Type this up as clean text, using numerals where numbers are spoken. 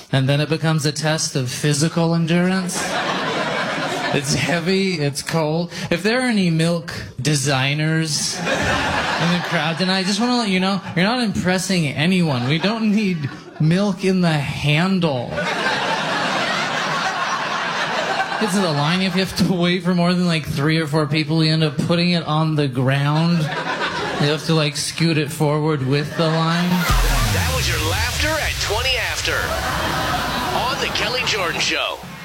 And then it becomes a test of physical endurance. It's heavy, it's cold. If there are any milk designers in the crowd tonight, I just want to let you know, you're not impressing anyone. We don't need milk in the handle. It's the line. If you have to wait for more than like 3 or 4 people, you end up putting it on the ground. You have to like scoot it forward with the line. That was your laughter at 20 after on The Kelly Jordan Show.